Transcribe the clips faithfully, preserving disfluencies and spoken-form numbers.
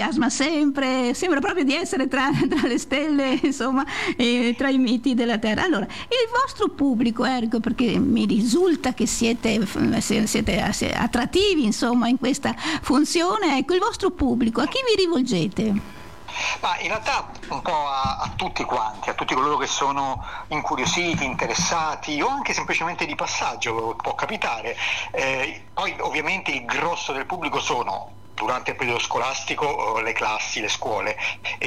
entusiasma sempre, sembra proprio di essere tra, tra le stelle, insomma, e tra i miti della Terra. Allora, il vostro pubblico, ecco, perché mi risulta che siete, siete attrattivi, insomma, in questa funzione, ecco, il vostro pubblico, a chi vi rivolgete? Ma in realtà un po' a, a tutti quanti, a tutti coloro che sono incuriositi, interessati o anche semplicemente di passaggio, può capitare. Eh, poi ovviamente il grosso del pubblico sono durante il periodo scolastico le classi, le scuole,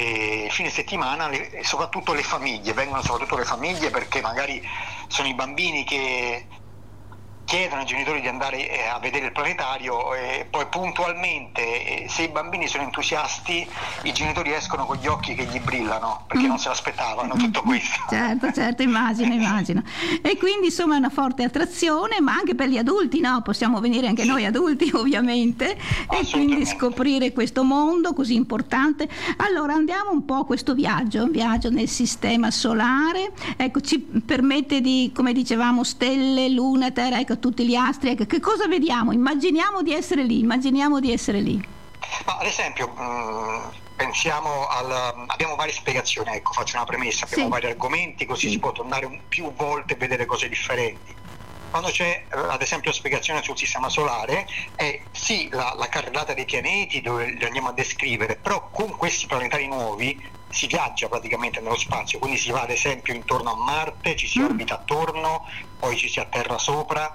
e il fine settimana le, soprattutto le famiglie, vengono soprattutto le famiglie perché magari sono i bambini che chiedono ai genitori di andare a vedere il planetario e poi puntualmente, se i bambini sono entusiasti, i genitori escono con gli occhi che gli brillano perché mm. non se l'aspettavano tutto questo. Certo, certo, immagino, immagino. E quindi insomma è una forte attrazione, ma anche per gli adulti, no? Possiamo venire anche sì. noi adulti ovviamente, e quindi scoprire questo mondo così importante. Allora andiamo un po' a questo viaggio, un viaggio nel sistema solare, ecco, ci permette di, come dicevamo, stelle, luna, terra, ecco, tutti gli astri, ecco, che cosa vediamo? Immaginiamo di essere lì, immaginiamo di essere lì. Ma ad esempio mh, pensiamo al, abbiamo varie spiegazioni, ecco, faccio una premessa, abbiamo sì. vari argomenti, così sì. si può tornare un, più volte e vedere cose differenti. Quando c'è ad esempio la spiegazione sul sistema solare, è sì la, la carrellata dei pianeti dove li andiamo a descrivere, però con questi planetari nuovi si viaggia praticamente nello spazio, quindi si va ad esempio intorno a Marte, ci si orbita attorno, poi ci si atterra sopra,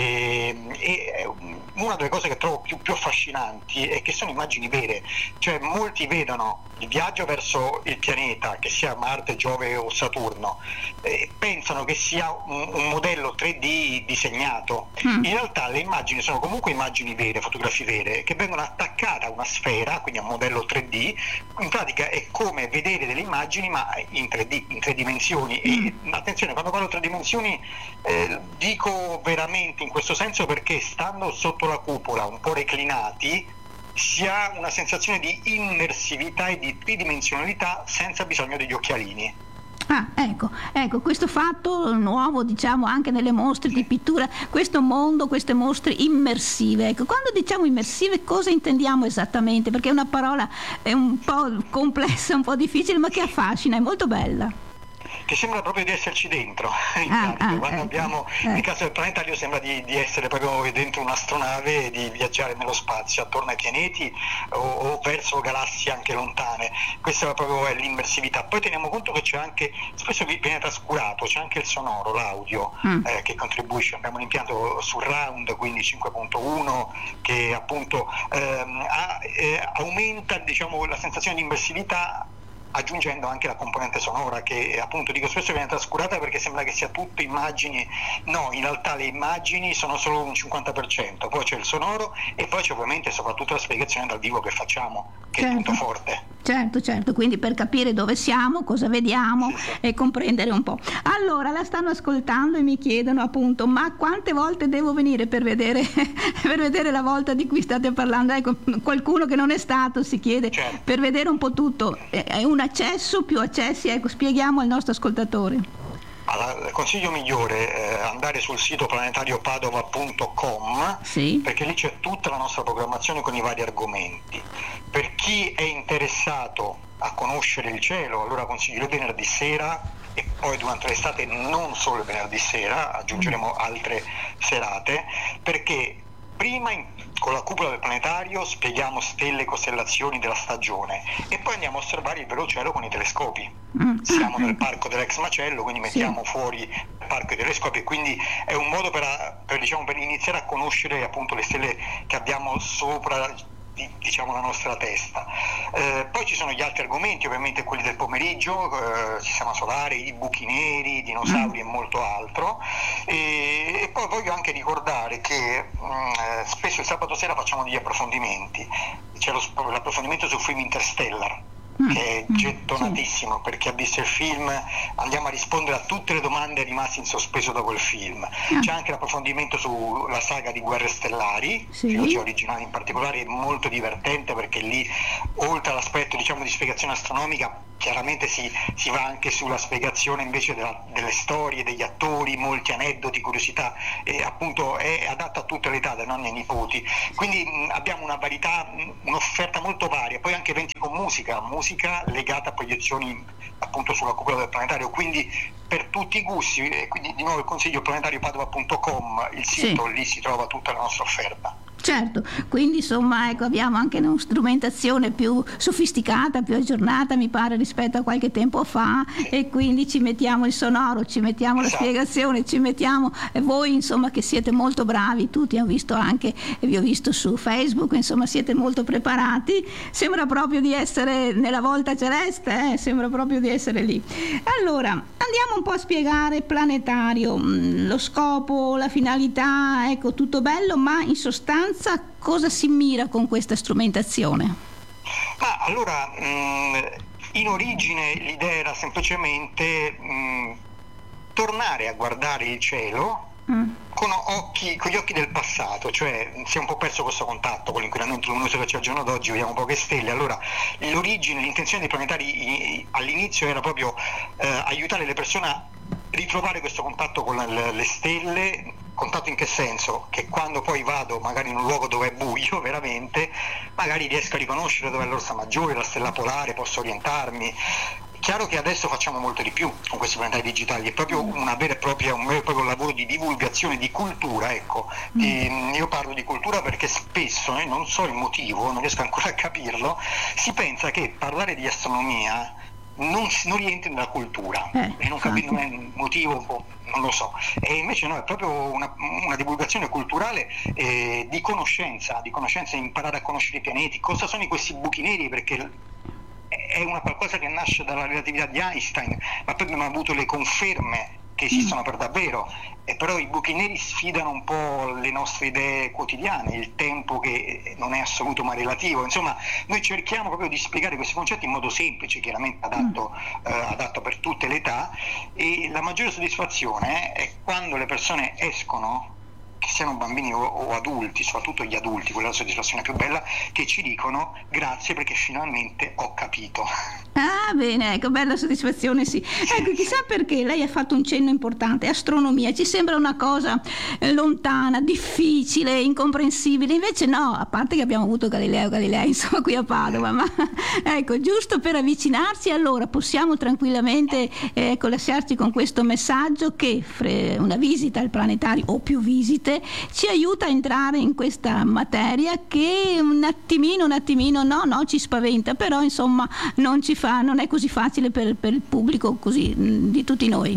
e, e una delle cose che trovo più, più affascinanti è che sono immagini vere, cioè molti vedono il viaggio verso il pianeta, che sia Marte, Giove o Saturno, e pensano che sia un, un modello tre D disegnato. Mm. In realtà le immagini sono comunque immagini vere, fotografie vere, che vengono attaccate a una sfera, quindi a un modello tre D. In pratica è come vedere delle immagini ma in tre D, in tre dimensioni. Mm. E attenzione, quando parlo tre dimensioni eh, dico veramente in questo senso, perché stando sotto la cupola un po' reclinati si ha una sensazione di immersività e di tridimensionalità senza bisogno degli occhialini. Ah, ecco, ecco, questo fatto nuovo, diciamo, anche nelle mostre di pittura, questo mondo, queste mostre immersive. Ecco, quando diciamo immersive cosa intendiamo esattamente? Perché è una parola è un po' complessa, un po' difficile, ma che affascina, è molto bella. Che sembra proprio di esserci dentro, in ah, pratica. Ah, Quando ecco, abbiamo, eh. nel caso del planetario sembra di, di essere proprio dentro un'astronave e di viaggiare nello spazio attorno ai pianeti o, o verso galassie anche lontane. Questa proprio è l'immersività. Poi teniamo conto che c'è anche, spesso viene trascurato, c'è anche il sonoro, l'audio mm. eh, che contribuisce. Abbiamo un impianto surround, quindi cinque punto uno, che appunto ehm, ha, eh, aumenta, diciamo, la sensazione di immersività, aggiungendo anche la componente sonora che appunto dico spesso viene trascurata perché sembra che sia tutto immagini. No, in realtà le immagini sono solo un cinquanta per cento, poi c'è il sonoro e poi c'è ovviamente soprattutto la spiegazione dal vivo che facciamo, che certo. è il punto forte. Certo, certo, quindi per capire dove siamo, cosa vediamo sì, sì. e comprendere un po'. Allora, la stanno ascoltando e mi chiedono appunto, ma quante volte devo venire per vedere per vedere la volta di cui state parlando? Ecco, qualcuno che non è stato si chiede certo. per vedere un po' tutto. È un accesso, più accessi, ecco, spieghiamo al nostro ascoltatore. Allora, il consiglio migliore è andare sul sito planetariopadova punto com sì. perché lì c'è tutta la nostra programmazione con i vari argomenti. Per chi è interessato a conoscere il cielo, allora consiglio il venerdì sera e poi durante l'estate non solo il venerdì sera, aggiungeremo altre serate, perché prima in, con la cupola del planetario spieghiamo stelle e costellazioni della stagione e poi andiamo a osservare il vero cielo con i telescopi. Mm. Siamo nel parco dell'ex macello, quindi mettiamo sì. fuori il parco dei telescopi e quindi è un modo per, per, diciamo, per iniziare a conoscere appunto le stelle che abbiamo sopra, diciamo, la nostra testa. Eh, poi ci sono gli altri argomenti, ovviamente quelli del pomeriggio, eh, sistema solare, i buchi neri, i dinosauri mm. e molto altro. E, e poi voglio anche ricordare che mh, spesso il sabato sera facciamo degli approfondimenti. C'è lo, l'approfondimento sul film Interstellar, che è gettonatissimo, perché ha visto il film, andiamo a rispondere a tutte le domande rimaste in sospeso da quel film. C'è anche l'approfondimento sulla saga di Guerre Stellari, sì. trilogia originale in particolare, è molto divertente perché lì, oltre all'aspetto, diciamo, di spiegazione astronomica, chiaramente si, si va anche sulla spiegazione invece della, delle storie, degli attori, molti aneddoti, curiosità, e appunto è adatta a tutte le età, dai nonni ai nipoti, quindi mh, abbiamo una varietà, mh, un'offerta molto varia, poi anche ventiquattro musica, musica legata a proiezioni appunto sulla cupola del planetario, quindi per tutti i gusti, e quindi di nuovo il consiglio planetario padova punto com, il sito, sì. Lì si trova tutta la nostra offerta. Certo, quindi insomma ecco, abbiamo anche una strumentazione più sofisticata, più aggiornata mi pare rispetto a qualche tempo fa, sì. E quindi ci mettiamo il sonoro, ci mettiamo esatto. La spiegazione, ci mettiamo e voi insomma che siete molto bravi, tutti ho visto anche, vi ho visto su Facebook, insomma siete molto preparati, sembra proprio di essere nella volta celeste, eh? Sembra proprio di essere lì. Allora, andiamo un po' a spiegare Planetario, lo scopo, la finalità, ecco tutto bello, ma in sostanza cosa si mira con questa strumentazione? Ma allora, mh, in origine l'idea era semplicemente mh, tornare a guardare il cielo mm. con, occhi, con gli occhi del passato, cioè si è un po' perso questo contatto con l'inquinamento luminoso che c'è al giorno d'oggi, vediamo poche stelle. Allora l'origine, l'intenzione dei planetari all'inizio era proprio eh, aiutare le persone a ritrovare questo contatto con le, le stelle. Contatto in che senso? Che quando poi vado magari in un luogo dove è buio veramente, magari riesco a riconoscere dove è l'Orsa Maggiore, la stella polare, posso orientarmi. È chiaro che adesso facciamo molto di più con questi planetari digitali, è proprio una vera e propria, un vero e proprio lavoro di divulgazione, di cultura, ecco. E io parlo di cultura perché spesso, eh, non so il motivo, non riesco ancora a capirlo, si pensa che parlare di astronomia non, non rientri nella cultura, eh, e non capisco il motivo, un po', non lo so, e invece no, è proprio una, una divulgazione culturale eh, di conoscenza, di conoscenza, imparare a conoscere i pianeti, cosa sono questi buchi neri, perché è una qualcosa che nasce dalla relatività di Einstein, ma poi abbiamo avuto le conferme che esistono per davvero, e però i buchi neri sfidano un po' le nostre idee quotidiane, il tempo che non è assoluto ma relativo, insomma noi cerchiamo proprio di spiegare questi concetti in modo semplice, chiaramente adatto, mm. eh, adatto per tutte le età, e la maggiore soddisfazione è quando le persone escono, che siano bambini o, o adulti, soprattutto gli adulti, quella è la soddisfazione più bella, che ci dicono grazie perché finalmente ho capito. Ah bene, ecco, bella soddisfazione, sì. sì ecco, chissà sì. Perché lei ha fatto un cenno importante, astronomia, ci sembra una cosa lontana, difficile, incomprensibile, invece no, a parte che abbiamo avuto Galileo Galilei, insomma, qui a Padova, ma ecco, giusto per avvicinarci, allora possiamo tranquillamente ecco, lasciarci con questo messaggio che una visita al planetario o più visite ci aiuta a entrare in questa materia che un attimino, un attimino, no, no, ci spaventa, però insomma non ci fa, non è così facile per, per il pubblico così di tutti noi.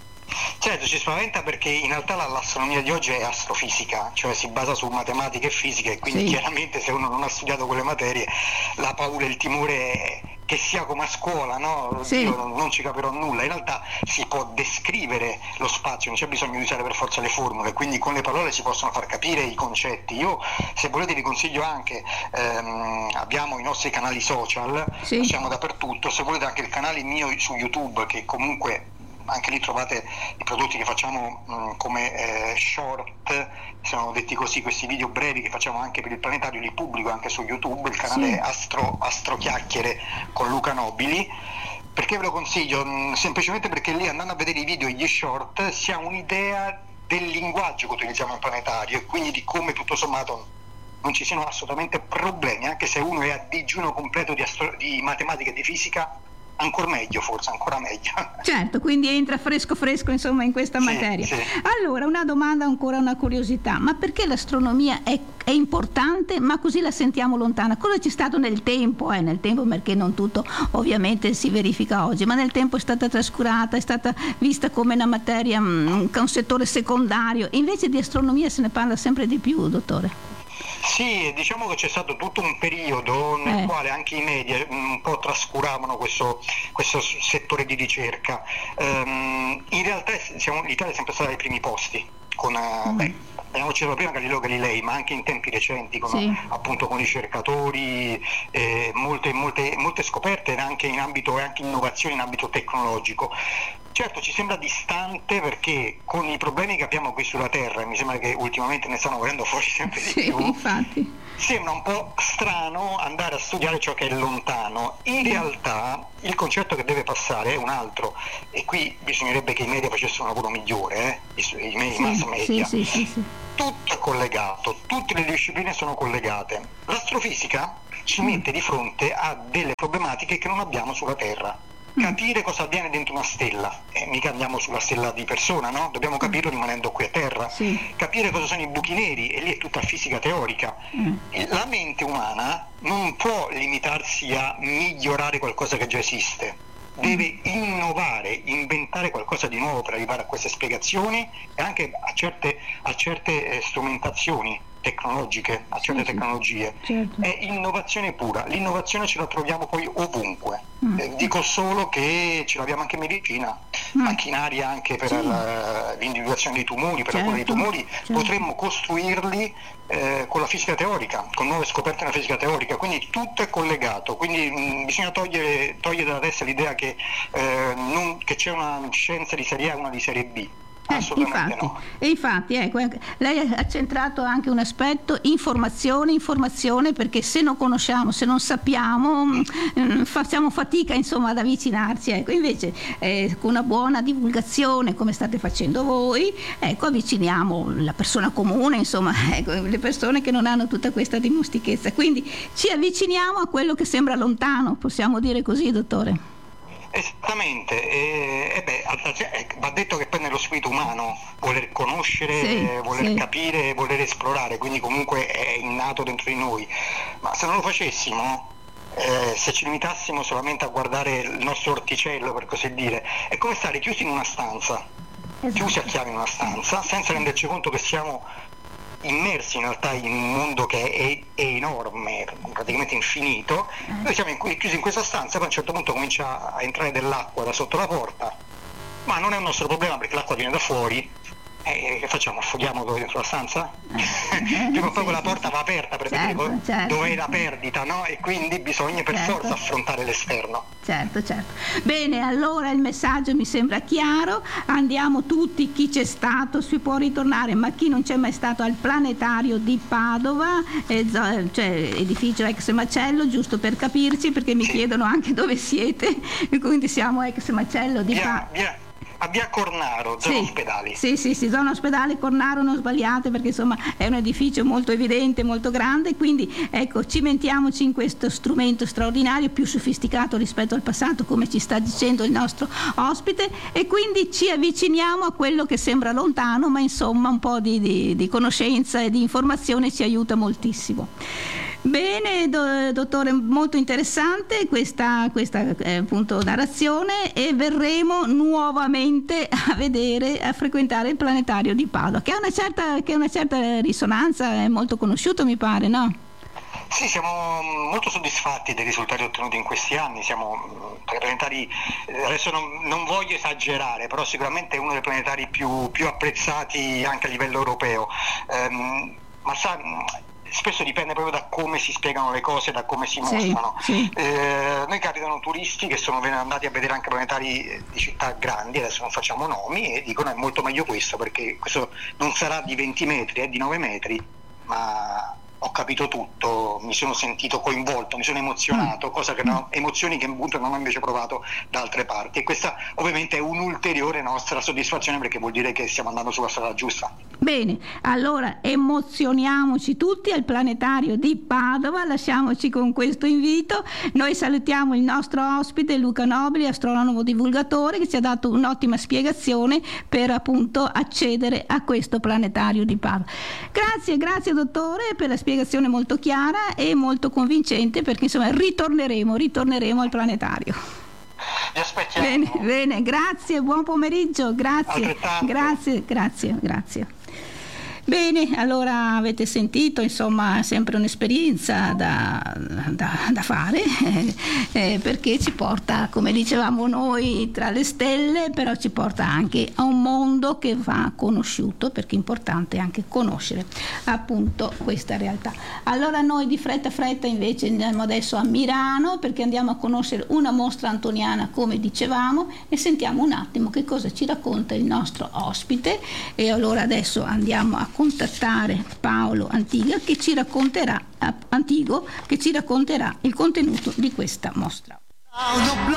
Certo, ci spaventa perché in realtà l'astronomia di oggi è astrofisica, cioè si basa su matematica e fisica, e quindi sì. Chiaramente se uno non ha studiato quelle materie la paura e il timore è che sia come a scuola, no? Sì. Io non, non ci capirò nulla, in realtà si può descrivere lo spazio, non c'è bisogno di usare per forza le formule, quindi con le parole si possono far capire i concetti. Io se volete vi consiglio anche, ehm, abbiamo i nostri canali social, sì. Siamo dappertutto, se volete anche il canale mio su YouTube, che comunque anche lì trovate i prodotti che facciamo mh, come eh, short, siamo detti così, questi video brevi che facciamo anche per il planetario, li pubblico anche su YouTube, il canale sì. Astro, Astro Chiacchiere con Luca Nobili. Perché ve lo consiglio? Mh, semplicemente perché lì, andando a vedere i video e gli short, si ha un'idea del linguaggio che utilizziamo in planetario e quindi di come tutto sommato non ci siano assolutamente problemi, anche se uno è a digiuno completo di, astro- di matematica e di fisica, ancora meglio, forse ancora meglio. Certo, quindi entra fresco fresco insomma in questa sì, materia. Sì. Allora, una domanda, ancora una curiosità, ma perché l'astronomia è, è importante ma così la sentiamo lontana? Cosa c'è stato nel tempo? Eh, nel tempo, perché non tutto ovviamente si verifica oggi, ma nel tempo è stata trascurata, è stata vista come una materia, un, un settore secondario, invece di astronomia se ne parla sempre di più, dottore. Sì, diciamo che c'è stato tutto un periodo nel eh. quale anche i media un po' trascuravano questo, questo settore di ricerca. Um, in realtà siamo, l'Italia è sempre stata ai primi posti, con, mm. beh, abbiamo citato prima Galileo Galilei, ma anche in tempi recenti, con, sì. appunto con ricercatori, eh, molte, molte, molte scoperte anche in ambito, anche innovazioni in ambito tecnologico. Certo, ci sembra distante perché con i problemi che abbiamo qui sulla Terra, e mi sembra che ultimamente ne stanno venendo fuori sempre di sì, più, infatti. Sembra un po' strano andare a studiare ciò che è lontano. In realtà il concetto che deve passare è un altro, e qui bisognerebbe che i media facessero un lavoro migliore, eh? I, i, i mass media. Sì, sì, sì, sì. Tutto è collegato, tutte le discipline sono collegate. L'astrofisica ci mette di fronte a delle problematiche che non abbiamo sulla Terra. Capire cosa avviene dentro una stella, eh, mica andiamo sulla stella di persona, no? Dobbiamo capirlo rimanendo qui a terra. Sì. Capire cosa sono i buchi neri, e lì è tutta fisica teorica. Mm. La mente umana non può limitarsi a migliorare qualcosa che già esiste, deve innovare, inventare qualcosa di nuovo per arrivare a queste spiegazioni e anche a certe, a certe eh, strumentazioni tecnologiche, a certe sì, tecnologie. Certo. È innovazione pura, l'innovazione ce la troviamo poi ovunque. Mm. Eh, dico solo che ce l'abbiamo anche in medicina, mm. macchinari anche per sì. la, l'individuazione dei tumori, per certo. la cura dei tumori, certo. potremmo costruirli eh, con la fisica teorica, con nuove scoperte nella fisica teorica, quindi tutto è collegato, quindi mh, bisogna togliere, togliere dalla testa l'idea che, eh, non, che c'è una scienza di serie A e una di serie B. Eh, infatti, no. E infatti ecco, lei ha centrato anche un aspetto informazione, informazione, perché se non conosciamo, se non sappiamo, mh, facciamo fatica insomma ad avvicinarci, ecco. Invece eh, con una buona divulgazione come state facendo voi, ecco, avviciniamo la persona comune, insomma, ecco, le persone che non hanno tutta questa dimestichezza, quindi ci avviciniamo a quello che sembra lontano, possiamo dire così, dottore? Esattamente, e, e beh, va detto che poi nello spirito umano voler conoscere, sì, voler sì. capire, voler esplorare, quindi comunque è innato dentro di noi, ma se non lo facessimo, eh, se ci limitassimo solamente a guardare il nostro orticello, per così dire, è come stare chiusi in una stanza, esatto. chiusi a chiave in una stanza, senza renderci conto che siamo immersi in realtà in un mondo che è, è enorme, praticamente infinito. Noi siamo in, chiusi in questa stanza, poi a un certo punto comincia a entrare dell'acqua da sotto la porta, ma non è un nostro problema perché l'acqua viene da fuori. E che facciamo? Affoghiamo dentro la stanza? Eh, Prima o poi quella porta va aperta per certo, vedere certo. dov'è la perdita, no? E quindi bisogna per certo. forza affrontare l'esterno. Certo, certo. Bene, allora il messaggio mi sembra chiaro. Andiamo tutti, chi c'è stato si può ritornare, ma chi non c'è mai stato al planetario di Padova, eh, cioè edificio ex macello, giusto per capirci, perché mi sì. chiedono anche dove siete, e quindi siamo ex macello di Padova. A via Cornaro, zona sì, ospedali. Sì, sì, sì, zona ospedale, Cornaro, non sbagliate, perché insomma è un edificio molto evidente, molto grande, quindi ecco, cimentiamoci in questo strumento straordinario, più sofisticato rispetto al passato, come ci sta dicendo il nostro ospite, e quindi ci avviciniamo a quello che sembra lontano, ma insomma un po' di, di, di conoscenza e di informazione ci aiuta moltissimo. Bene, do, dottore, molto interessante questa, questa eh, appunto narrazione, e verremo nuovamente a vedere, a frequentare il planetario di Padova, che ha una certa, che ha una certa risonanza, è molto conosciuto, mi pare, no? Sì, siamo molto soddisfatti dei risultati ottenuti in questi anni, siamo tra i planetari, adesso non, non voglio esagerare, però sicuramente è uno dei planetari più, più apprezzati anche a livello europeo, ehm, ma sa... spesso dipende proprio da come si spiegano le cose, da come si mostrano. Sì, sì. Eh, noi capitano turisti che sono andati a vedere anche planetari di città grandi, adesso non facciamo nomi, e dicono è molto meglio questo, perché questo non sarà di venti metri, è di nove metri, ma ho capito tutto, mi sono sentito coinvolto, mi sono emozionato, cosa che no, emozioni che appunto non ho invece provato da altre parti, e questa ovviamente è un'ulteriore nostra soddisfazione, perché vuol dire che stiamo andando sulla strada giusta. Bene, allora emozioniamoci tutti al planetario di Padova, lasciamoci con questo invito. Noi salutiamo il nostro ospite Luca Nobili, astronomo divulgatore, che ci ha dato un'ottima spiegazione per appunto accedere a questo planetario di Padova. Grazie, grazie dottore per la spiegazione molto chiara e molto convincente, perché insomma ritorneremo, ritorneremo al planetario. Vi aspettiamo. Bene, bene, grazie, buon pomeriggio, grazie, grazie, grazie, grazie. Bene, allora avete sentito, insomma, sempre un'esperienza da, da, da fare, eh, eh, perché ci porta, come dicevamo noi, tra le stelle, però ci porta anche a un mondo che va conosciuto, perché è importante anche conoscere appunto questa realtà. Allora noi di fretta fretta invece andiamo adesso a Milano, perché andiamo a conoscere una mostra antoniana, come dicevamo, e sentiamo un attimo che cosa ci racconta il nostro ospite. E allora adesso andiamo a contattare Paolo Antiga, che ci racconterà Antigo che ci racconterà il contenuto di questa mostra.